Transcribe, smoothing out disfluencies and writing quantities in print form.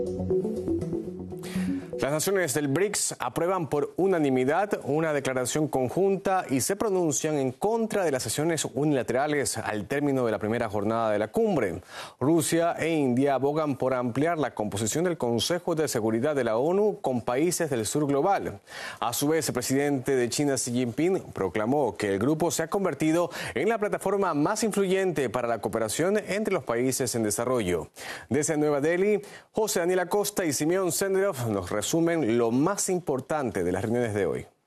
Las naciones del BRICS aprueban por unanimidad una declaración conjunta y se pronuncian en contra de las sesiones unilaterales al término de la primera jornada de la cumbre. Rusia e India abogan por ampliar la composición del Consejo de Seguridad de la ONU con países del sur global. A su vez, el presidente de China, Xi Jinping, proclamó que el grupo se ha convertido en la plataforma más influyente para la cooperación entre los países en desarrollo. Desde Nueva Delhi, José Daniel Acosta y Simeón Senderov nos resumen lo más importante de las reuniones de hoy.